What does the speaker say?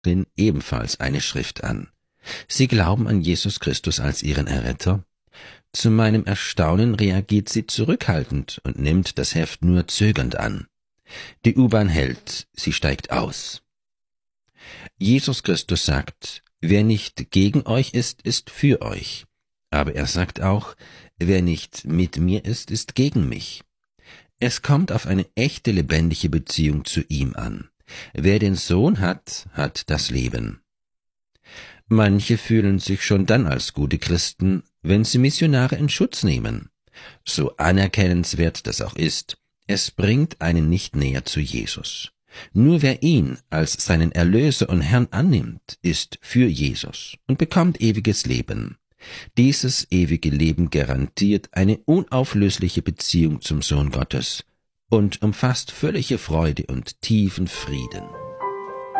ebenfalls eine Schrift an. Sie glauben an Jesus Christus als ihren Erretter. Zu meinem Erstaunen reagiert sie zurückhaltend und nimmt das Heft nur zögernd an. Die U-Bahn hält, sie steigt aus. Jesus Christus sagt, wer nicht gegen euch ist für euch. Aber er sagt auch, wer nicht mit mir ist gegen mich. Es kommt auf eine echte, lebendige Beziehung zu ihm an. Wer den Sohn hat, hat das Leben. Manche fühlen sich schon dann als gute Christen, wenn sie Missionare in Schutz nehmen. So anerkennenswert das auch ist, es bringt einen nicht näher zu Jesus. Nur wer ihn als seinen Erlöser und Herrn annimmt, ist für Jesus und bekommt ewiges Leben. Dieses ewige Leben garantiert eine unauflösliche Beziehung zum Sohn Gottes und umfasst völlige Freude und tiefen Frieden.